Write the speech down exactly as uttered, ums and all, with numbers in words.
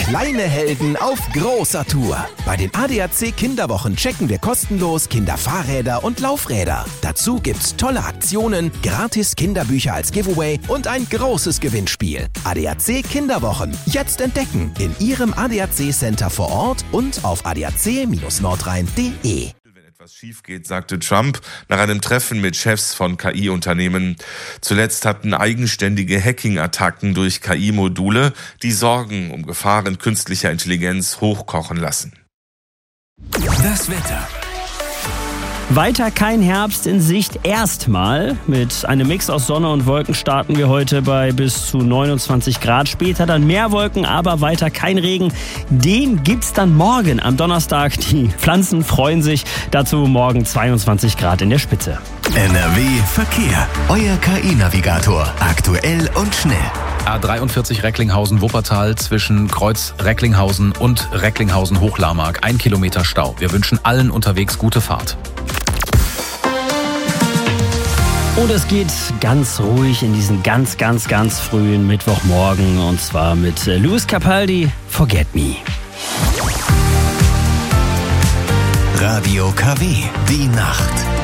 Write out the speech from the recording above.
Kleine Helden auf großer Tour. Bei den A D A C Kinderwochen checken wir kostenlos Kinderfahrräder und Laufräder. Dazu gibt's tolle Aktionen, gratis Kinderbücher als Giveaway und ein großes Gewinnspiel. A D A C Kinderwochen. Jetzt entdecken in Ihrem A D A C Center vor Ort und auf a d a c Bindestrich nordrhein punkt de. Was schief geht, sagte Trump nach einem Treffen mit Chefs von K I-Unternehmen. Zuletzt hatten eigenständige Hacking-Attacken durch K I-Module die Sorgen um Gefahren künstlicher Intelligenz hochkochen lassen. Das Wetter. Weiter kein Herbst in Sicht erstmal. Mit einem Mix aus Sonne und Wolken starten wir heute bei bis zu neunundzwanzig Grad. Später dann mehr Wolken, aber weiter kein Regen. Den gibt's dann morgen am Donnerstag. Die Pflanzen freuen sich. Dazu morgen zweiundzwanzig Grad in der Spitze. N R W Verkehr. Euer K I-Navigator. Aktuell und schnell. A dreiundvierzig Recklinghausen-Wuppertal zwischen Kreuz Recklinghausen und Recklinghausen-Hochlarmark. Ein Kilometer Stau. Wir wünschen allen unterwegs gute Fahrt. Und es geht ganz ruhig in diesen ganz, ganz, ganz frühen Mittwochmorgen. Und zwar mit Lewis Capaldi, Forget Me. Radio K W, die Nacht.